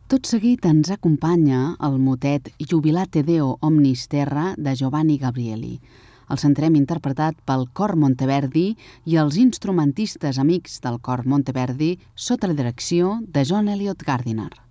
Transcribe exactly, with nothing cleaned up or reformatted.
Tot seguit ens acompanya el motet Jubilate Deo Omnis Terra de Giovanni Gabrieli. El centrem interpretat pel Cor Monteverdi i els instrumentistes amics del Cor Monteverdi sota la direcció de John Eliot Gardiner.